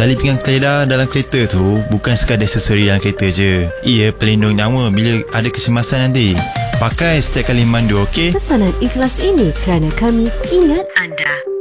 Tali pinggang keledar dalam kereta tu bukan sekadar aksesori dalam kereta je. Ia pelindung nyawa bila ada kecemasan nanti. Pakai setiap kali mandu, okey? Pesanan ikhlas ini kerana kami ingat anda.